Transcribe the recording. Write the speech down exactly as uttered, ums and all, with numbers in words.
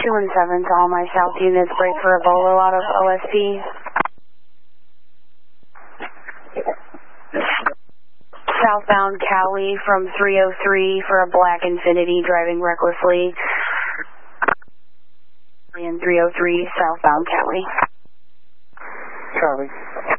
two one seven to all my south units, break for a Volo out of O S P. Southbound Cali from three oh three for a black Infinity driving recklessly. In three oh three, southbound Cali. Charlie.